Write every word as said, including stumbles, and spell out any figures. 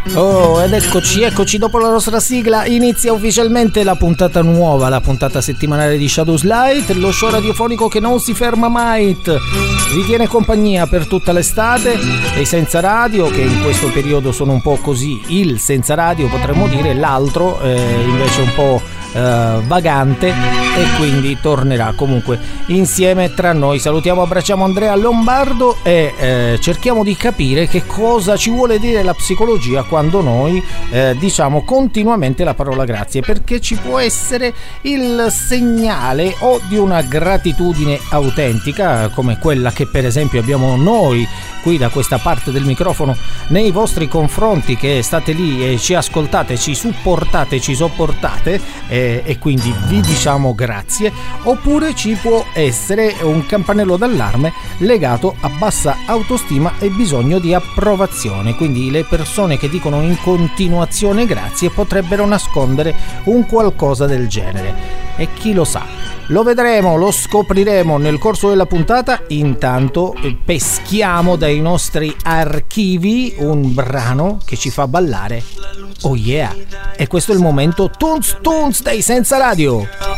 Oh, ed eccoci, eccoci, dopo la nostra sigla inizia ufficialmente la puntata nuova, la puntata settimanale di Shadows Light, lo show radiofonico che non si ferma mai. Vi tiene compagnia per tutta l'estate e senza radio, che in questo periodo sono un po' così, il senza radio potremmo dire, l'altro eh, invece un po' eh, vagante, e quindi tornerà comunque insieme tra noi. Salutiamo, abbracciamo Andrea Lombardo e eh, cerchiamo di capire che cosa ci vuole dire la psicologia quando noi eh, diciamo continuamente la parola grazie, perché ci può essere il segnale o di una gratitudine autentica, come quella che per esempio abbiamo noi qui da questa parte del microfono nei vostri confronti, che state lì e ci ascoltate, ci supportate, ci sopportate, eh, e quindi vi diciamo grazie. Oppure ci può essere un campanello d'allarme legato a bassa autostima e bisogno di approvazione, quindi le persone che dicono in continuazione grazie potrebbero nascondere un qualcosa del genere, e chi lo sa, lo vedremo, lo scopriremo nel corso della puntata. Intanto peschiamo dai nostri archivi un brano che ci fa ballare. Oh yeah, e questo è il momento Tunes Tunes dei Senza Radio.